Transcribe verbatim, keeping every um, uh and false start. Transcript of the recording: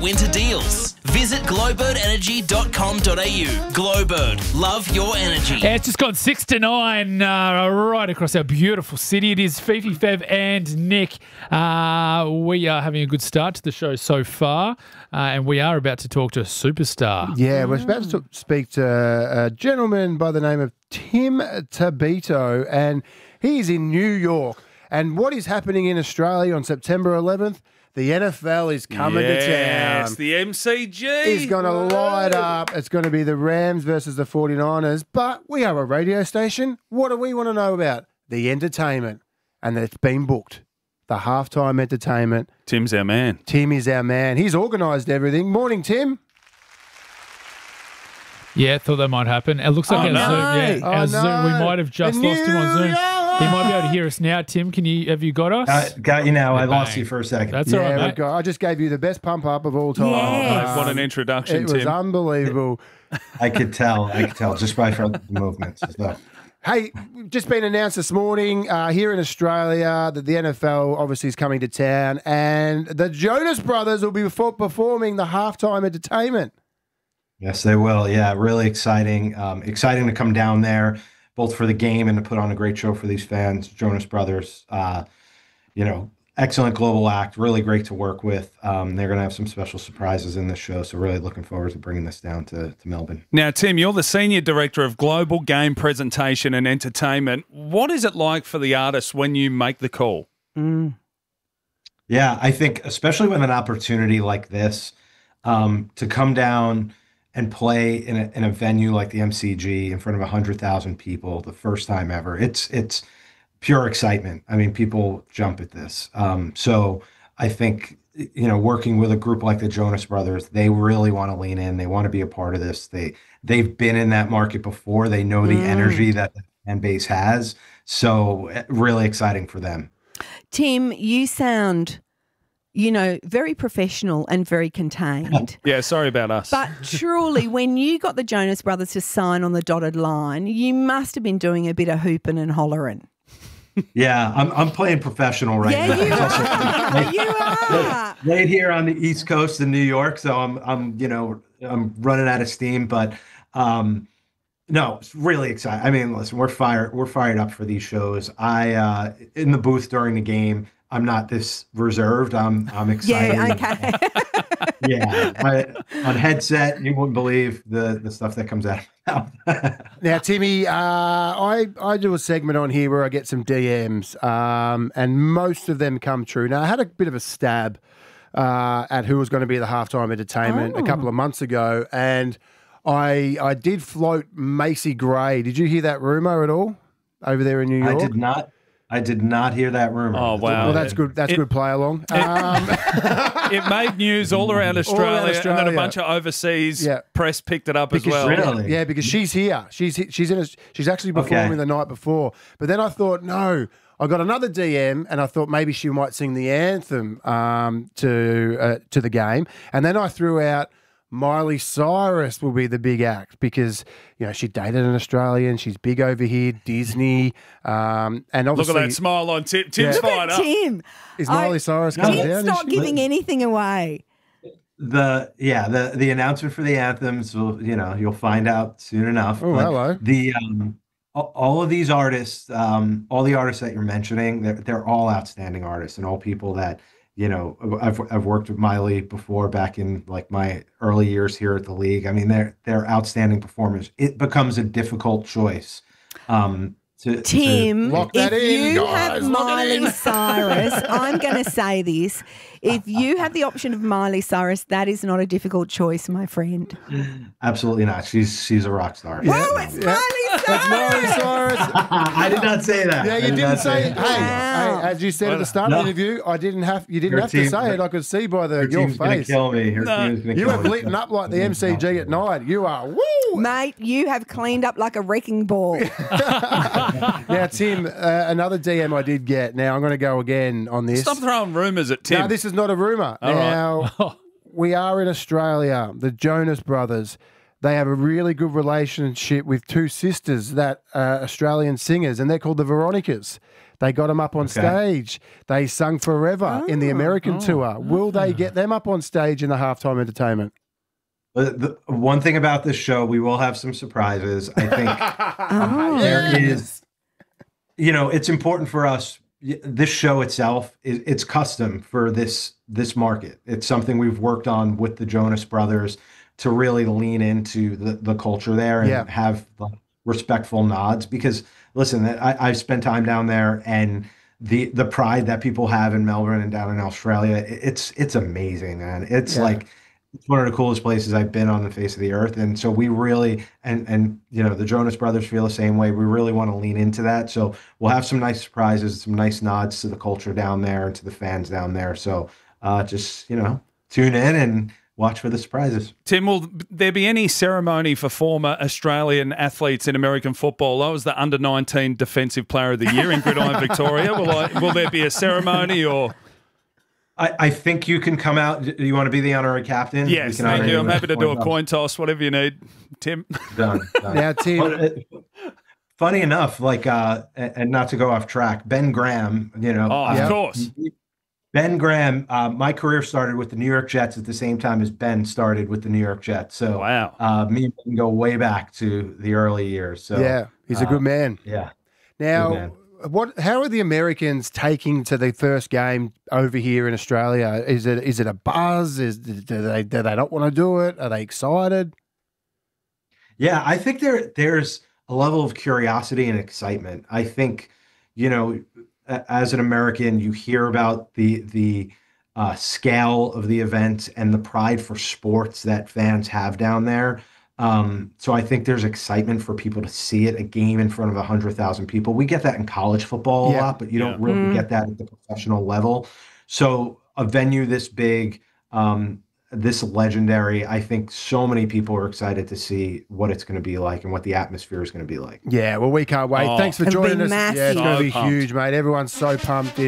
winter deals. Visit glowbird energy dot com dot a u. Glowbird, love your energy. Yeah, it's just gone six to nine uh, right across our beautiful city. It is Fifi, Fev and Nick. Uh, we are having a good start to the show so far, uh, and we are about to talk to a superstar. Yeah, we're about to speak to a gentleman by the name of Tim Tabito, and he's in New York. And what is happening in Australia on September eleventh? The N F L is coming yes, to town. It's the M C G. It's going to light up. It's going to be the Rams versus the forty-niners. But we are a radio station. What do we want to know about? The entertainment. And it's been booked. The halftime entertainment. Tim's our man. Tim is our man. He's organised everything. Morning, Tim. Yeah, thought that might happen. It looks like Oh, our no. Zoom. Yeah, Oh, our Zoom. We no. might have just The lost him on New Zoom. York. He might be able to hear us now. Tim, can you have you got us? Uh, got you now. I Bang. lost you for a second. That's all Yeah, right, we mate. got, I just gave you the best pump up of all time. Yes. Oh, what an introduction, It was Tim. unbelievable. I could tell. I could tell just by from the movements and stuff. Hey, just been announced this morning uh, here in Australia that the N F L obviously is coming to town, and the Jonas Brothers will be perfor- performing the halftime entertainment. Yes, they will. Yeah, really exciting. Um, exciting to come down there, both for the game and to put on a great show for these fans. Jonas Brothers, uh, you know, excellent global act. Really great to work with. Um, they're going to have some special surprises in this show, so really looking forward to bringing this down to, to Melbourne. Now, Tim, you're the Senior Director of Global Game Presentation and Entertainment. What is it like for the artists when you make the call? Mm. Yeah, I think especially with an opportunity like this, um, to come down and play in a, in a venue like the M C G in front of one hundred thousand people the first time ever, it's it's pure excitement. I mean, people jump at this. Um, so I think, you know, working with a group like the Jonas Brothers, they really want to lean in. They want to be a part of this. They, they've been in that market before. They know the Mm. energy that the fan base has. So eh, really exciting for them. Tim, you sound, you know, very professional and very contained. Yeah, sorry about us. But truly, when you got the Jonas Brothers to sign on the dotted line, you must have been doing a bit of hooping and hollering. Yeah, I'm I'm playing professional right Yeah, now. you It's also- are. You are. right here on the East Coast in New York, so I'm I'm you know I'm running out of steam, but um, no, it's really exciting. I mean, listen, we're fired we're fired up for these shows. I uh, in the booth during the game, I'm not this reserved. I'm I'm excited. Yeah, okay. Yeah, I, on headset, you wouldn't believe the the stuff that comes out of my mouth. Now, Timmy, uh, I, I do a segment on here where I get some D Ms, um, and most of them come true. Now, I had a bit of a stab uh, at who was going to be the halftime entertainment Oh. a couple of months ago, and I I did float Macy Gray. Did you hear that rumor at all over there in New I York? did not. I did not hear that rumor. Oh, wow. Well, that's good. That's It- good play along. Um, It made news all around Australia, and then a Australia. bunch of overseas Yeah. press picked it up as Because- well. Really? Yeah, because she's here. She's she's in. A, she's actually performing Okay. the night before. But then I thought, no, I got another D M, and I thought maybe she might sing the anthem um, to uh, to the game. And then I threw out Miley Cyrus will be the big act because you know she dated an Australian. She's big over here, Disney, um, and Look obviously at that smile on Tim. Tim's Yeah. Look fired at up. Tim. is Miley I- Cyrus coming Tim's down? Is Tim's not she? giving anything away. The yeah the the announcement for the anthems will, you know, you'll find out soon enough. Oh, But hello. The um all, all of these artists, um all the artists that you're mentioning, they're they're all outstanding artists and all people that, you know, I've I've worked with Miley before back in like my early years here at the league. I mean, they're they're outstanding performers. It becomes a difficult choice. Um to, to- Tim, Lock if that in, you guys, have lock it in. Miley Cyrus, I'm going to say this. If you have the option of Miley Cyrus, that is not a difficult choice, my friend. absolutely not. She's she's a rock star. Whoa, it's Yeah. Miley That's Miley Cyrus! Cyrus. I did not say that. Yeah, I you did didn't not say. it. Hey, Wow. hey, as you said at the start No. of the interview, I didn't have. You didn't Her have team- to say it. I could see by the Her your team's gonna face. kill me. Her No. team's gonna You kill were me. bleating up like the M C G at night. You are woo. Mate, you have cleaned up like a wrecking ball. Now, Tim, uh, another D M I did get. Now I'm going to go again on this. Stop throwing rumours at Tim. No, this is not a rumor. All right. Now we are in Australia. The Jonas Brothers. they have a really good relationship with two sisters that are Australian singers, and they're called the Veronicas. They got them up on Okay. stage. They sung Forever in the American tour. Will they get them up on stage in the halftime entertainment? The, the one thing about this show, we will have some surprises. I think there is, you know, it's important for us. This show itself is it's custom for this this market. It's something we've worked on with the Jonas Brothers to really lean into the, the culture there and Yeah. have like, respectful nods. Because listen, I, I've spent time down there, and the the pride that people have in Melbourne and down in Australia, it- it's it's amazing, man. It's Yeah. like it's one of the coolest places I've been on the face of the earth. And so we really, and, and, you know, the Jonas Brothers feel the same way. We really want to lean into that. So we'll have some nice surprises, some nice nods to the culture down there and to the fans down there. So uh, just, you know, tune in and watch for the surprises. Tim, will there be any ceremony for former Australian athletes in American football? I was the under nineteen Defensive Player of the Year in Gridiron, Victoria. Will, I, will there be a ceremony or... I, I think you can come out. Do you want to be the honorary captain? We Yes, can thank honor you. I'm with happy to do a toss. coin toss, whatever you need. Tim? Done. done. Now, Tim, But, uh, funny enough, like, uh, and and not to go off track, Ben Graham, you know, Oh, Yeah. of course. Ben Graham, uh, my career started with the New York Jets at the same time as Ben started with the New York Jets. So, Wow. uh, me and Ben go way back to the early years. So, yeah, he's a good man. yeah. Now, Good man. what? How are the Americans taking to the first game over here in Australia? Is it is it a buzz? Is do they do they not want to do it? Are they excited? Yeah, I think there there's a level of curiosity and excitement. I think, you know, a- as an American, you hear about the the uh, scale of the event and the pride for sports that fans have down there. Um, so I think there's excitement for people to see it, a game in front of a hundred thousand people. We get that in college football a Yeah. lot, but you Yeah. don't really get that at the professional level. So a venue this big, um, this legendary, I think so many people are excited to see what it's going to be like and what the atmosphere is going to be like. Yeah, well, we can't wait. Oh. Thanks for It'll be joining us. Yeah, it's massive. going to So be pumped. huge, mate. Everyone's so pumped.